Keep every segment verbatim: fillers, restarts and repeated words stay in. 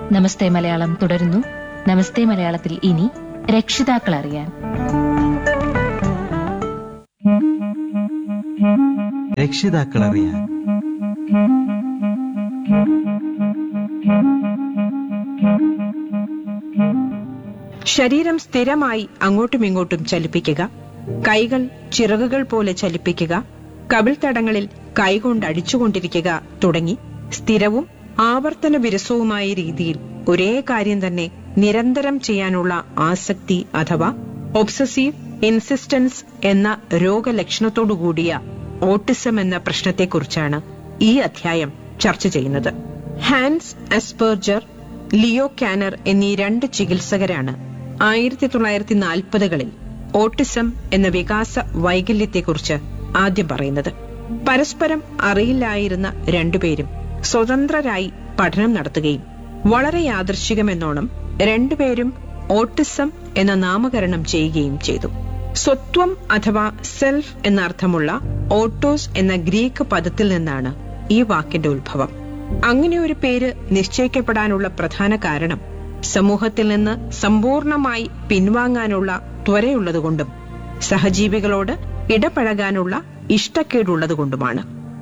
നമസ്തേ മലയാളം തുടരുന്നു. നമസ്തേ മലയാളത്തിൽ ഇനി രക്ഷിതാക്കൾ അറിയാൻ. രക്ഷിതാക്കൾ അറിയാൻ ശരീരം സ്ഥിരമായി അങ്ങോട്ടും ഇങ്ങോട്ടും ചലിപ്പിക്കുക, കൈകൾ ചിറകുകൾ പോലെ ചലിപ്പിക്കുക, കവിൾത്തടങ്ങളിൽ കൈകൊണ്ട് അടിച്ചുകൊണ്ടിരിക്കുക തുടങ്ങി സ്ഥിരവും ആവർത്തന വിരസവുമായ രീതിയിൽ ഒരേ കാര്യം തന്നെ നിരന്തരം ചെയ്യാനുള്ള ആസക്തി അഥവാ ഒബ്സസീവ് ഇൻസിസ്റ്റൻസ് എന്ന രോഗലക്ഷണത്തോടുകൂടിയ ഓട്ടിസം എന്ന പ്രശ്നത്തെക്കുറിച്ചാണ് ഈ അധ്യായം ചർച്ച ചെയ്യുന്നത്. ഹാൻസ് അസ്പെർജർ, ലിയോ കാനർ എന്നീ രണ്ട് ചികിത്സകരാണ് ആയിരത്തി തൊള്ളായിരത്തി നാൽപ്പതുകളിൽ ഓട്ടിസം എന്ന വികാസ വൈകല്യത്തെക്കുറിച്ച് ആദ്യം പറയുന്നത്. പരസ്പരം അറിയില്ലായിരുന്ന രണ്ടുപേരും സ്വതന്ത്രരായി പഠനം നടത്തുകയും വളരെ യാദൃശ്ചികമെന്നോണം രണ്ടുപേരും ഓട്ടിസം എന്ന നാമകരണം ചെയ്യുകയും ചെയ്തു. സ്വത്വം അഥവാ സെൽഫ് എന്നർത്ഥമുള്ള ഓട്ടോസ് എന്ന ഗ്രീക്ക് പദത്തിൽ നിന്നാണ് ഈ വാക്കിന്റെ ഉത്ഭവം. അങ്ങനെ ഒരു പേര് നിശ്ചയിക്കപ്പെടാനുള്ള പ്രധാന കാരണം സമൂഹത്തിൽ നിന്ന് സമ്പൂർണമായി പിൻവാങ്ങാനുള്ള ത്വരയുള്ളതുകൊണ്ടും സഹജീവികളോട് ഇടപഴകാനുള്ള ഇഷ്ടക്കേടുള്ളതുകൊണ്ടുമാണ്.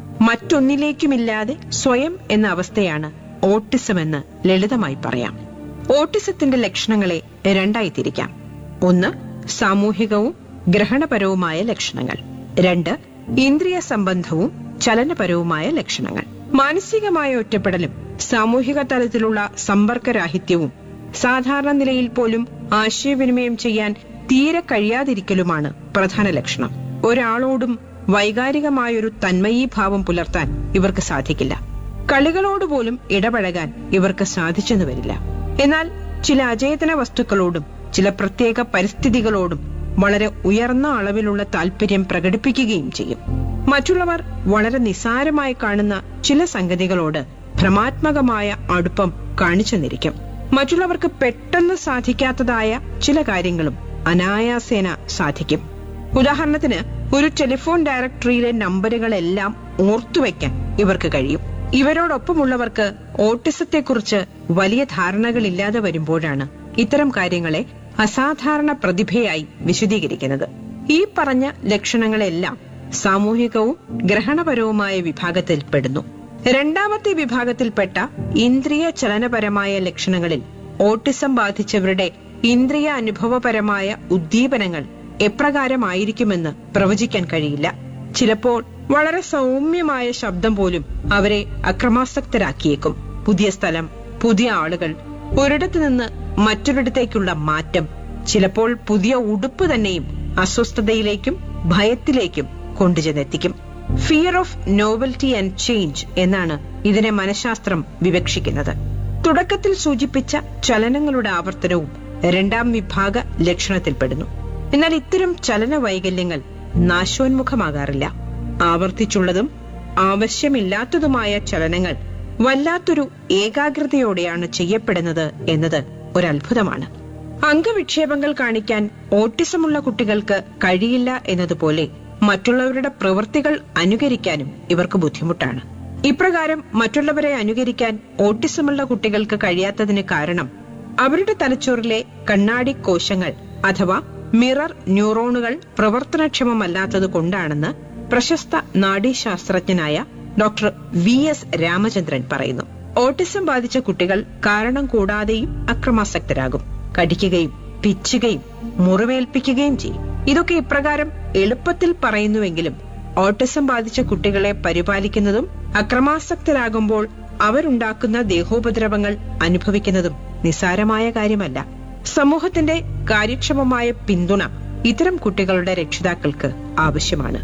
മറ്റൊന്നിലേക്കുമില്ലാതെ സ്വയം എന്ന അവസ്ഥയാണ് ഓട്ടിസം എന്ന് ലളിതമായി പറയാം. ഓട്ടിസത്തിന്റെ ലക്ഷണങ്ങളെ രണ്ടായി തിരിക്കാം. ഒന്ന്, സാമൂഹികവും ഗ്രഹണപരവുമായ ലക്ഷണങ്ങൾ. രണ്ട്, ഇന്ദ്രിയ സംബന്ധവും ചലനപരവുമായ ലക്ഷണങ്ങൾ. മാനസികമായ ഒറ്റപ്പെടലും സാമൂഹിക തലത്തിലുള്ള സമ്പർക്കരാഹിത്യവും സാധാരണ നിലയിൽ പോലും ആശയവിനിമയം ചെയ്യാൻ തീരെ കഴിയാതിരിക്കലുമാണ് പ്രധാന ലക്ഷണം. ഒരാളോടും വൈകാരികമായൊരു തന്മയീഭാവം പുലർത്താൻ ഇവർക്ക് സാധിക്കില്ല. കളികളോടുപോലും ഇടപഴകാൻ ഇവർക്ക് സാധിച്ചെന്ന് വരില്ല. എന്നാൽ ചില അചേതന വസ്തുക്കളോടും ചില പ്രത്യേക പരിസ്ഥിതികളോടും വളരെ ഉയർന്ന അളവിലുള്ള താല്പര്യം പ്രകടിപ്പിക്കുകയും ചെയ്യും. മറ്റുള്ളവർ വളരെ നിസ്സാരമായി കാണുന്ന ചില സംഗതികളോട് ഭ്രമാത്മകമായ അടുപ്പം കാണിച്ചെന്നിരിക്കും. മറ്റുള്ളവർക്ക് പെട്ടെന്ന് സാധിക്കാത്തതായ ചില കാര്യങ്ങളും അനായാസേന സാധിക്കും. ഉദാഹരണത്തിന്, ഒരു ടെലിഫോൺ ഡയറക്ടറിയിലെ നമ്പറുകളെല്ലാം ഓർത്തുവെക്കാൻ ഇവർക്ക് കഴിയും. ഇവരോടൊപ്പമുള്ളവർക്ക് ഓട്ടിസത്തെക്കുറിച്ച് വലിയ ധാരണകളില്ലാതെ വരുമ്പോഴാണ് ഇത്തരം കാര്യങ്ങളെ അസാധാരണ പ്രതിഭയായി വിശദീകരിക്കുന്നത്. ഈ പറഞ്ഞ ലക്ഷണങ്ങളെല്ലാം സാമൂഹികവും ഗ്രഹണപരവുമായ വിഭാഗത്തിൽപ്പെടുന്നു. രണ്ടാമത്തെ വിഭാഗത്തിൽപ്പെട്ട ഇന്ദ്രിയ ചലനപരമായ ലക്ഷണങ്ങളിൽ ഓട്ടിസം ബാധിച്ചവരുടെ ഇന്ദ്രിയ അനുഭവപരമായ ഉദ്ദീപനങ്ങൾ എപ്രകാരമായിരിക്കുമെന്ന് പ്രവചിക്കാൻ കഴിയില്ല. ചിലപ്പോൾ വളരെ സൗമ്യമായ ശബ്ദം പോലും അവരെ അക്രമാസക്തരാക്കിയേക്കും. പുതിയ സ്ഥലം, പുതിയ ആളുകൾ, ഒരിടത്തു നിന്ന് മറ്റൊരിടത്തേക്കുള്ള മാറ്റം, ചിലപ്പോൾ പുതിയ ഉടുപ്പ് തന്നെയും അസ്വസ്ഥതയിലേക്കും ഭയത്തിലേക്കും കൊണ്ടുചെന്നെത്തിക്കും. Fear of novelty and change എന്നാണ് ഇതിനെ മനഃശാസ്ത്രം വിവക്ഷിക്കുന്നത്. തുടക്കത്തിൽ സൂചിപ്പിച്ച ചലനങ്ങളുടെ ആവർത്തനവും രണ്ടാം വിഭാഗ ലക്ഷണത്തിൽപ്പെടുന്നു. എന്നാൽ ഇത്തരം ചലന വൈകല്യങ്ങൾ നാശോന്മുഖമാകാറില്ല. ആവർത്തിച്ചുള്ളതും ആവശ്യമില്ലാത്തതുമായ ചലനങ്ങൾ വല്ലാത്തൊരു ഏകാഗ്രതയോടെയാണ് ചെയ്യപ്പെടുന്നത് എന്നത് ഒരത്ഭുതമാണ്. അംഗവിക്ഷേപങ്ങൾ കാണിക്കാൻ ഓട്ടിസമുള്ള കുട്ടികൾക്ക് കഴിയില്ല എന്നതുപോലെ മറ്റുള്ളവരുടെ പ്രവൃത്തികൾ അനുകരിക്കാനും ഇവർക്ക് ബുദ്ധിമുട്ടാണ്. ഇപ്രകാരം മറ്റുള്ളവരെ അനുകരിക്കാൻ ഓട്ടിസമുള്ള കുട്ടികൾക്ക് കഴിയാത്തതിന് കാരണം അവരുടെ തലച്ചോറിലെ കണ്ണാടി കോശങ്ങൾ അഥവാ മിറർ ന്യൂറോണുകൾ പ്രവർത്തനക്ഷമമല്ലാത്തത് കൊണ്ടാണെന്ന് പ്രശസ്ത നാഡീശാസ്ത്രജ്ഞനായ ഡോക്ടർ വി എസ് രാമചന്ദ്രൻ പറയുന്നു. ഓട്ടിസം ബാധിച്ച കുട്ടികൾ കാരണം കൂടാതെയും അക്രമാസക്തരാകും. കടിക്കുകയും പിച്ചുകയും മുറിവേൽപ്പിക്കുകയും ചെയ്യും. ഇതൊക്കെ ഇപ്രകാരം എളുപ്പത്തിൽ പറയുന്നുവെങ്കിലും ഓട്ടിസം ബാധിച്ച കുട്ടികളെ പരിപാലിക്കുന്നതും അക്രമാസക്തരാകുമ്പോൾ അവരുണ്ടാക്കുന്ന ദേഹോപദ്രവങ്ങൾ അനുഭവിക്കുന്നതും നിസ്സാരമായ കാര്യമല്ല. സമൂഹത്തിന്റെ കാര്യക്ഷമമായ പിന്തുണ ഇത്തരം കുട്ടികളുടെ രക്ഷിതാക്കൾക്ക് ആവശ്യമാണ്.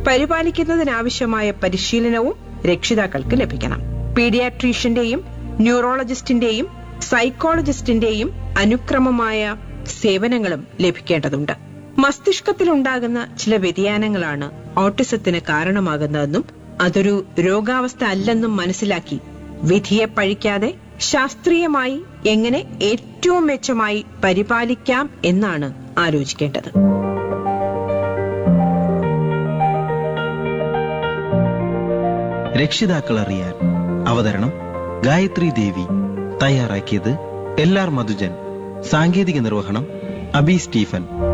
പരിപാലിക്കുന്നതിനാവശ്യമായ പരിശീലനവും രക്ഷിതാക്കൾക്ക് ലഭിക്കണം. പീഡിയാട്രീഷ്യന്റെയും ന്യൂറോളജിസ്റ്റിന്റെയും സൈക്കോളജിസ്റ്റിന്റെയും അനുക്രമമായ സേവനങ്ങളും ലഭിക്കേണ്ടതുണ്ട്. മസ്തിഷ്കത്തിലുണ്ടാകുന്ന ചില വ്യതിയാനങ്ങളാണ് ഓട്ടിസത്തിന് കാരണമാകുന്നതെന്നും അതൊരു രോഗാവസ്ഥ അല്ലെന്നും മനസ്സിലാക്കി വിധിയെ പഴിക്കാതെ ശാസ്ത്രീയമായി എങ്ങനെ ഏറ്റവും മെച്ചമായി പരിപാലിക്കാം എന്നാണ് ആലോചിക്കേണ്ടത്. രക്ഷിതാക്കൾ അറിയാൻ. അവതരണം ഗായത്രി ദേവി. തയ്യാറാക്കിയത് എൽ ആർ മധുജൻ. സാങ്കേതിക നിർവഹണം അബി സ്റ്റീഫൻ.